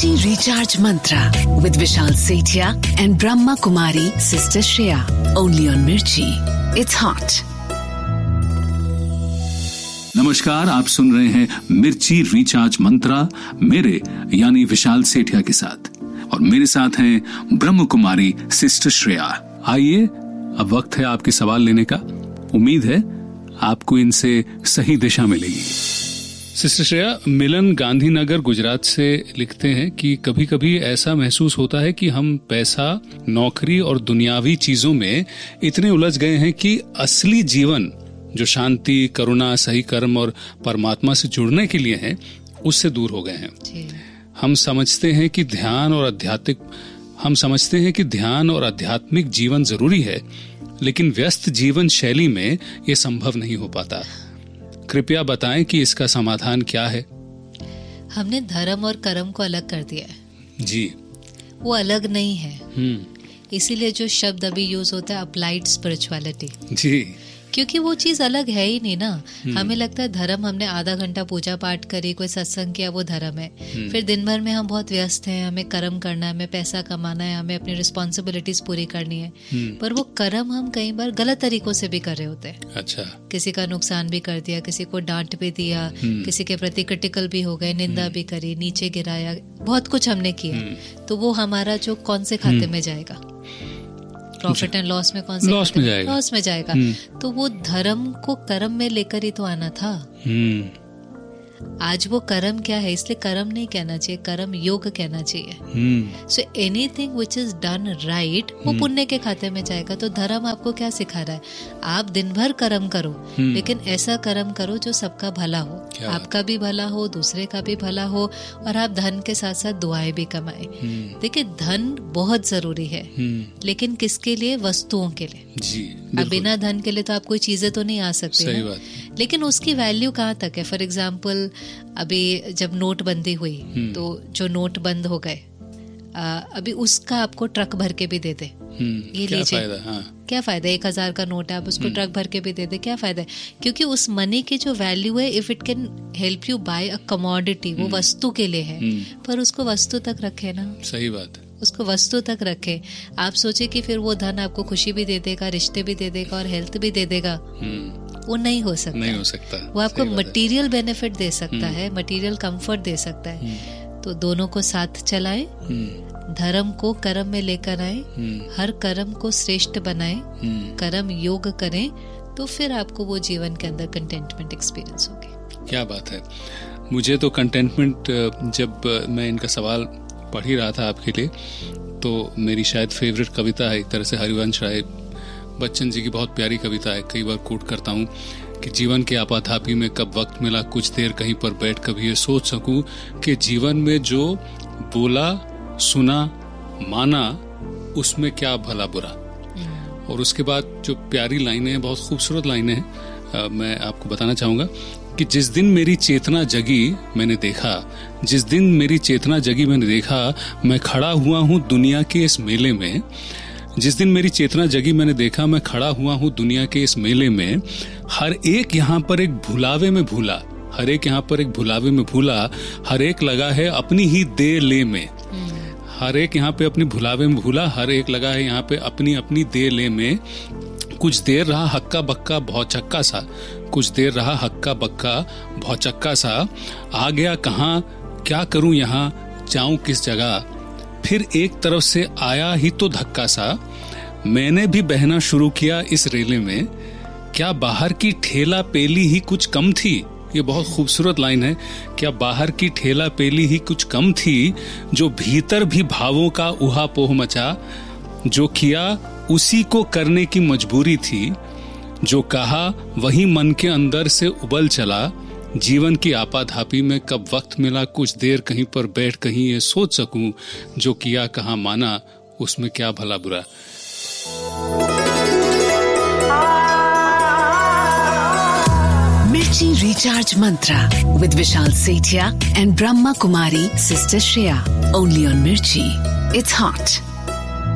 Mirchi Recharge Mantra with Vishal Sethia and Brahma Kumari Sister Shreya. Only on Mirchi. It's hot. नमस्कार, आप सुन रहे हैं मिर्ची recharge मंत्रा मेरे यानी विशाल सेठिया के साथ, और मेरे साथ हैं ब्रह्म कुमारी सिस्टर श्रेया। आइए, अब वक्त है आपके सवाल लेने का। उम्मीद है आपको इनसे सही दिशा मिलेगी। सिस्टर श्रेया मिलन गांधीनगर गुजरात से लिखते हैं कि कभी कभी ऐसा महसूस होता है कि हम पैसा, नौकरी और दुनियावी चीजों में इतने उलझ गए हैं कि असली जीवन जो शांति, करुणा, सही कर्म और परमात्मा से जुड़ने के लिए है, उससे दूर हो गए हैं। हम समझते हैं कि ध्यान और आध्यात्मिक जीवन जरूरी है, लेकिन व्यस्त जीवन शैली में ये संभव नहीं हो पाता। कृपया बताएं कि इसका समाधान क्या है। हमने धर्म और कर्म को अलग कर दिया है जी। वो अलग नहीं है। इसीलिए जो शब्द अभी यूज होता है अप्लाइड स्पिरिचुअलिटी जी, क्योंकि वो चीज अलग है ही नहीं ना। हमें लगता है धर्म, हमने आधा घंटा पूजा पाठ करी, कोई सत्संग किया, वो धर्म है। फिर दिन भर में हम बहुत व्यस्त हैं, हमें कर्म करना है, हमें पैसा कमाना है, हमें अपनी रिस्पॉन्सिबिलिटीज पूरी करनी है। पर वो कर्म हम कई बार गलत तरीकों से भी कर रहे होते हैं। अच्छा, किसी का नुकसान भी कर दिया, किसी को डांट भी दिया, किसी के प्रति क्रिटिकल भी हो गए, निंदा भी करी, नीचे गिराया, बहुत कुछ हमने किया। तो वो हमारा जो कौन से खाते में जाएगा? प्रॉफिट एंड लॉस में कौन से लॉस में जाएगा। तो वो धर्म को कर्म में लेकर ही तो आना था। आज वो कर्म क्या है, इसलिए कर्म नहीं कहना चाहिए, कर्म योग कहना चाहिए। So anything which is done right वो पुण्य के खाते में जाएगा। तो धर्म आपको क्या सिखा रहा है? आप दिन भर कर्म करो, लेकिन ऐसा कर्म करो जो सबका भला हो, आपका भी भला हो, दूसरे का भी भला हो, और आप धन के साथ साथ दुआएं भी कमाए। देखिए, धन बहुत जरूरी है, लेकिन किसके लिए? वस्तुओं के लिए जी। अब बिना धन के लिए तो आप कोई चीजें तो नहीं आ सकती ना, लेकिन उसकी वैल्यू कहाँ तक है? फॉर एग्जाम्पल, अभी जब नोटबंदी हुई तो जो नोट बंद हो गए, अभी उसका आपको ट्रक भर के भी दे दे, ये क्या फायदा? क्या फायदा? 1000 का नोट है, आप उसको ट्रक भर के भी दे दे, क्या फायदा है? क्योंकि उस मनी की जो वैल्यू है, if it can help you bye a commodity, वो वस्तु के लिए है, पर उसको वस्तु तक रखे ना। सही बात है, उसको वस्तु तक रखे। आप सोचे कि फिर वो धन आपको खुशी भी दे देगा, रिश्ते भी दे देगा और हेल्थ भी दे देगा, वो नहीं हो सकता। वो आपको मटेरियल बेनिफिट दे सकता है, मटेरियल कंफर्ट दे सकता है। तो दोनों को साथ चलाएं, धर्म को कर्म में लेकर आए, हर कर्म को श्रेष्ठ बनाएं, कर्म योग करें, तो फिर आपको वो जीवन के अंदर कंटेंटमेंट एक्सपीरियंस होगी। क्या बात है। मुझे तो कंटेंटमेंट, जब मैं इनका सवाल पढ़ ही रहा था आपके लिए, तो मेरी शायद फेवरेट कविता है एक तरह से हरिवंश राय बच्चन जी की बहुत प्यारी कविता है। कई बार कोट करता हूँ कि जीवन के आपाधापी में कब वक्त मिला कुछ देर कहीं पर बैठ कभी ये सोच सकूं कि जीवन में जो बोला, सुना, माना, उसमें क्या भला बुरा। और उसके बाद जो प्यारी लाइनें हैं, बहुत खूबसूरत लाइनें हैं, मैं आपको बताना चाहूंगा कि जिस दिन मेरी चेतना जगी मैंने देखा, जिस दिन मेरी चेतना जगी मैंने देखा, मैं खड़ा हुआ हूँ दुनिया के इस मेले में। जिस दिन मेरी चेतना जगी मैंने देखा, मैं खड़ा हुआ हूँ दुनिया के इस मेले में। हर एक यहाँ पर एक भुलावे में भूला, हर एक यहाँ पर एक भुलावे में भूला, हर एक लगा है अपनी ही दे ले में। हर एक यहाँ पे अपनी भुलावे में भूला, हर एक लगा है यहाँ पे अपनी अपनी दे ले में। कुछ देर रहा हक्का बक्का भौचक्का सा, कुछ देर रहा हक्का बक्का भौचक्का सा, आ गया कहाँ, क्या करूं यहाँ, जाऊं किस जगह। फिर एक तरफ से आया ही तो धक्का सा, मैंने भी बहना शुरू किया इस रेले में। क्या बाहर की ठेला पेली ही कुछ कम थी? ये बहुत खूबसूरत लाइन है। क्या बाहर की ठेला पेली ही कुछ कम थी, जो भीतर भी भावों का उहापोह मचा। जो किया उसी को करने की मजबूरी थी, जो कहा वही मन के अंदर से उबल चला। जीवन की आपाधापी में कब वक्त मिला कुछ देर कहीं पर बैठ कहीं ये सोच सकूं, जो किया कहाँ माना, उसमें क्या भला बुरा। Mirchi Recharge Mantra with Vishal Sethia and Brahma Kumari Sister Shreya. Only on Mirchi. It's hot.